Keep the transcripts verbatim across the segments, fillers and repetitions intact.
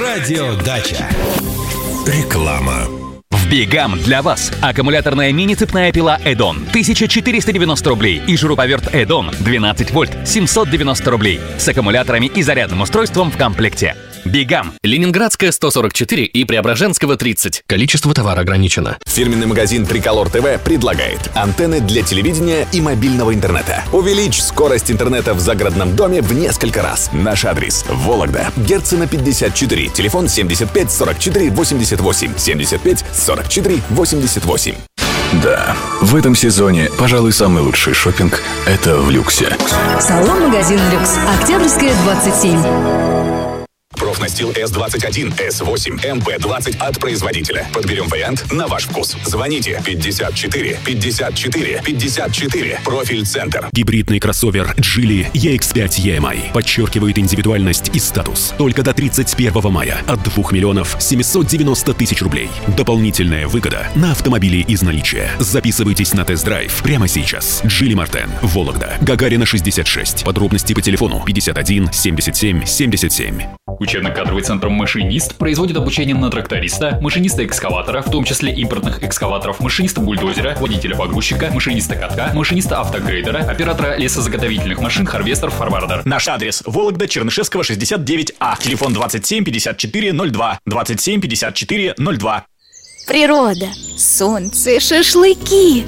Радиодача. Реклама. В Бигам для вас аккумуляторная мини-цепная пила Эдон тысяча четыреста девяносто рублей и шуруповерт Эдон двенадцать вольт семьсот девяносто рублей с аккумуляторами и зарядным устройством в комплекте. Бигам. Ленинградская сто сорок четыре и Преображенского тридцать. Количество товара ограничено. Фирменный магазин Триколор ТВ предлагает антенны для телевидения и мобильного интернета. Увеличь скорость интернета в загородном доме в несколько раз. Наш адрес: Вологда, Герцена пятьдесят четыре, телефон семьдесят пять сорок четыре восемьдесят восемь, семьдесят пять сорок четыре восемьдесят восемь. Да, в этом сезоне, пожалуй, самый лучший шопинг – это в Люксе. Салон-магазин «Люкс». Октябрьская, двадцать семь. Профнастил эс двадцать один, эс восемь, эм пэ двадцать от производителя. Подберем вариант на ваш вкус. Звоните пятьдесят четыре пятьдесят четыре пятьдесят четыре. Профиль-центр. Гибридный кроссовер Geely и икс пять и эм ай подчеркивает индивидуальность и статус. Только до тридцать первого мая от двух миллионов семьсот девяносто тысяч рублей. Дополнительная выгода на автомобили из наличия. Записывайтесь на тест-драйв прямо сейчас. Geely Мартен, Вологда, Гагарина шестьдесят шесть. Подробности по телефону пятьдесят один семьдесят семь семьдесят семь. Учебно-кадровый центр «Машинист» производит обучение на тракториста, машиниста-экскаватора, в том числе импортных экскаваторов, машиниста-бульдозера, водителя-погрузчика, машиниста-катка, машиниста-автогрейдера, оператора лесозаготовительных машин, харвестер, форвардер. Наш адрес: Вологда, Чернышевского, шестьдесят девять А. Телефон двадцать семь пятьдесят четыре ноль два. двадцать семь пятьдесят четыре ноль два. Природа, солнце, шашлыки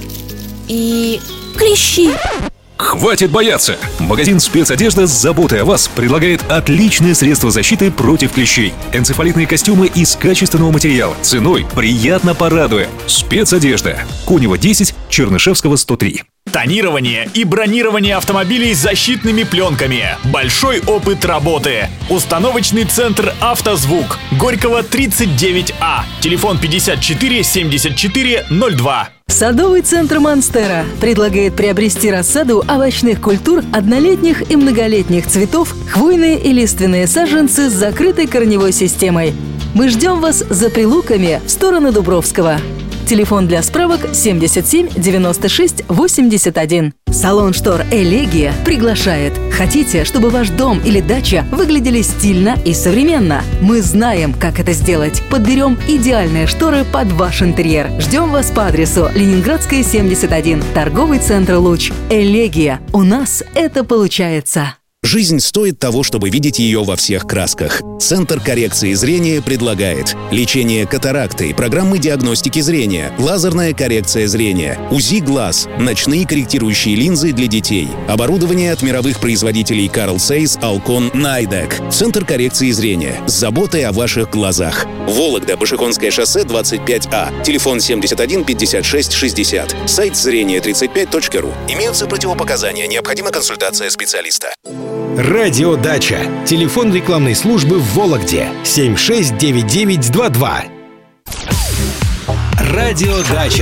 и клещи. Хватит бояться! Магазин «Спецодежда» с заботой о вас предлагает отличные средства защиты против клещей. Энцефалитные костюмы из качественного материала. Ценой приятно порадуя. «Спецодежда». Конева десять, Чернышевского сто три. Тонирование и бронирование автомобилей с защитными пленками. Большой опыт работы. Установочный центр «Автозвук». Горького тридцать девять А. Телефон пятьдесят четыре семьдесят четыре ноль два. Садовый центр «Монстера» предлагает приобрести рассаду овощных культур однолетних и многолетних цветов, хвойные и лиственные саженцы с закрытой корневой системой. Мы ждем вас за Прилуками в сторону Дубровского. Телефон для справок семьдесят семь девяносто шесть восемьдесят один. Салон штор «Элегия» приглашает. Хотите, чтобы ваш дом или дача выглядели стильно и современно? Мы знаем, как это сделать. Подберем идеальные шторы под ваш интерьер. Ждем вас по адресу Ленинградская, семьдесят один, торговый центр «Луч». «Элегия». У нас это получается. Жизнь стоит того, чтобы видеть ее во всех красках. Центр коррекции зрения предлагает лечение катаракты, программы диагностики зрения, лазерная коррекция зрения, УЗИ глаз, ночные корректирующие линзы для детей, оборудование от мировых производителей Carl Zeiss, Alcon, Nidec. Центр коррекции зрения с заботой о ваших глазах. Вологда, Башиконское шоссе, двадцать пять А. Телефон семьдесят один пятьдесят шесть шестьдесят. Сайт зрение тридцать пять точка ру. Имеются противопоказания. Необходима консультация специалиста. Радиодача. Телефон рекламной службы в Вологде семь шесть девять девять два два. Радиодача.